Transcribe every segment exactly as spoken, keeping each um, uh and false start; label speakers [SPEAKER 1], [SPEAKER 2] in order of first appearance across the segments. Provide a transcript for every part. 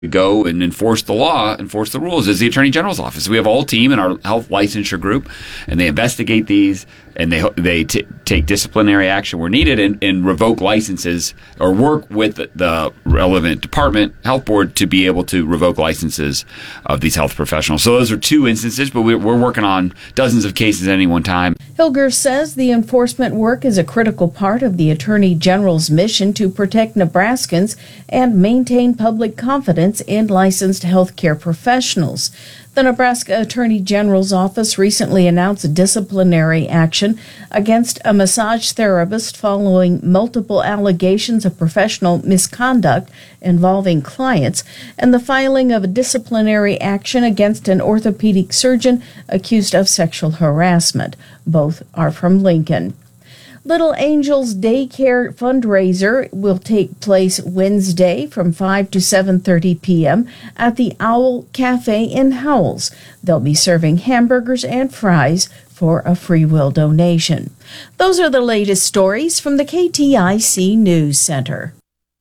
[SPEAKER 1] go and enforce the law, enforce the rules, is the Attorney General's office. We have a whole team in our health licensure group, and they investigate these, and they they t- take disciplinary action where needed, and, and revoke licenses or work with the relevant department, health board, to be able to revoke licenses of these health professionals. So those are two instances, but we're, we're working on dozens of cases at any one time.
[SPEAKER 2] Hilger says the enforcement work is a critical part of the Attorney General's mission to protect Nebraskans and maintain public confidence in licensed healthcare professionals. The Nebraska Attorney General's office recently announced disciplinary action against a massage therapist following multiple allegations of professional misconduct involving clients, and the filing of a disciplinary action against an orthopedic surgeon accused of sexual harassment. Both are from Lincoln. Little Angels Daycare fundraiser will take place Wednesday from five to seven thirty p.m. at the Owl Cafe in Howells. They'll be serving hamburgers and fries for a free will donation. Those are the latest stories from the K T I C News Center.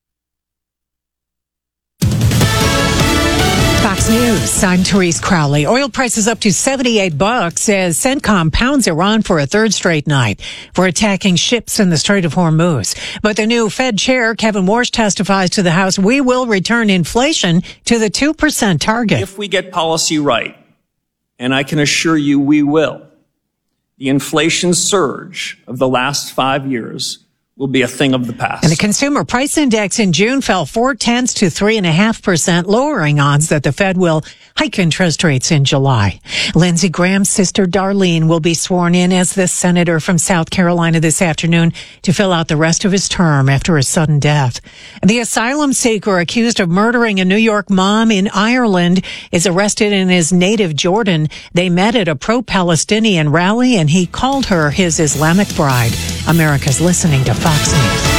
[SPEAKER 3] Fox News, I'm Therese Crowley. Oil prices up to seventy-eight bucks as CENTCOM pounds Iran for a third straight night for attacking ships in the Strait of Hormuz. But the new Fed chair, Kevin Warsh, testifies to the House, we will return inflation to the two percent target.
[SPEAKER 4] If we get policy right, and I can assure you we will, the inflation surge of the last five years will be a thing of the past.
[SPEAKER 3] And the consumer price index in June fell four tenths to three and a half percent, lowering odds that the Fed will hike interest rates in July. Lindsey Graham's sister Darlene will be sworn in as the senator from South Carolina this afternoon to fill out the rest of his term after his sudden death. The asylum seeker accused of murdering a New York mom in Ireland is arrested in his native Jordan. They met at a pro-Palestinian rally, and he called her his Islamic bride. America's listening to Fox News.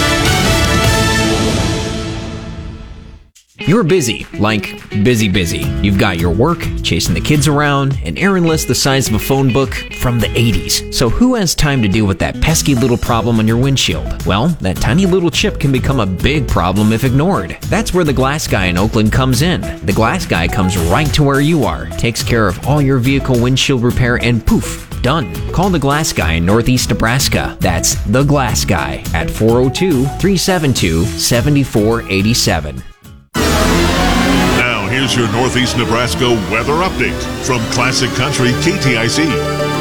[SPEAKER 5] You're busy, like busy, busy. You've got your work, chasing the kids around, an errand list the size of a phone book from the eighties. So who has time to deal with that pesky little problem on your windshield? Well, that tiny little chip can become a big problem if ignored. That's where the Glass Guy in Oakland comes in. The Glass Guy comes right to where you are, takes care of all your vehicle windshield repair, and poof, done. Call the Glass Guy in Northeast Nebraska. That's the Glass Guy at four oh two, three seven two, seven four eight seven.
[SPEAKER 6] Now, here's your Northeast Nebraska weather update from Classic Country K T I C.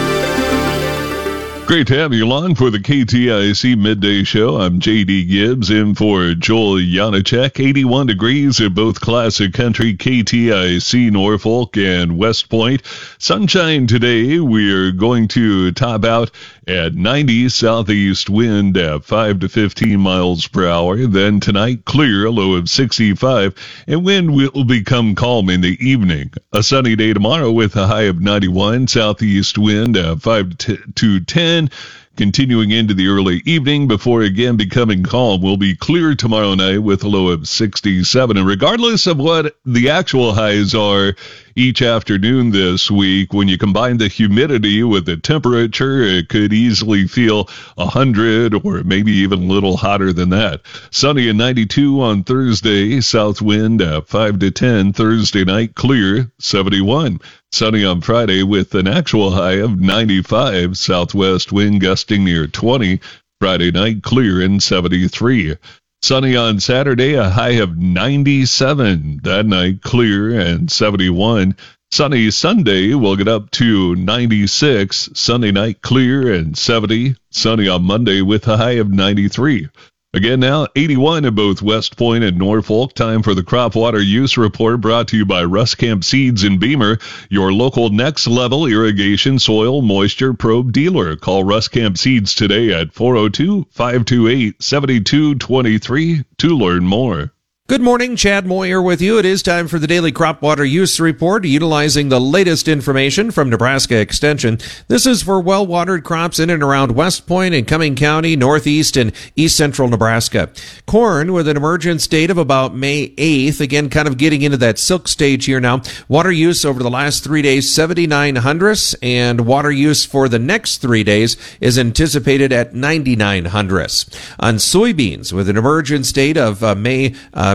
[SPEAKER 7] Great to have you along for the K T I C Midday Show. I'm J D Gibbs in for Joel Janacek. eighty-one degrees at both Classic Country, K T I C, Norfolk, and West Point. Sunshine today. We're going to top out at ninety, southeast wind at five to fifteen miles per hour. Then tonight, clear, a low of sixty-five, and wind will become calm in the evening. A sunny day tomorrow with a high of ninety-one, southeast wind at five to ten. Continuing into the early evening before again becoming calm. Will be clear tomorrow night with a low of sixty-seven. And regardless of what the actual highs are each afternoon this week, when you combine the humidity with the temperature, it could easily feel one hundred or maybe even a little hotter than that. Sunny and ninety-two on Thursday, south wind at five to ten. Thursday night, clear, seventy-one. Sunny on Friday with an actual high of ninety-five, southwest wind gusting near twenty. Friday night, clear and seventy-three. Sunny on Saturday, a high of ninety-seven. That night, clear and seventy-one. Sunny Sunday, we'll get up to ninety-six. Sunday night, clear and seventy. Sunny on Monday with a high of ninety-three. Again now, eighty-one at both West Point and Norfolk. Time for the Crop Water Use Report, brought to you by Ruscamp Seeds in Beamer, your local next-level irrigation soil moisture probe dealer. Call Ruscamp Seeds today at four oh two, five two eight, seven two two three to learn more.
[SPEAKER 8] Good morning, Chad Moyer with you. It is time for the Daily Crop Water Use Report, utilizing the latest information from Nebraska Extension. This is for well-watered crops in and around West Point and Cumming County, northeast and east central Nebraska. Corn with an emergence date of about May eighth, again kind of getting into that silk stage here now. Water use over the last three days, seventy-nine hundredths, and water use for the next three days is anticipated at ninety-nine hundredths. On soybeans with an emergence date of uh, May uh,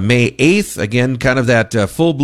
[SPEAKER 8] May eighth. Again, kind of that uh, full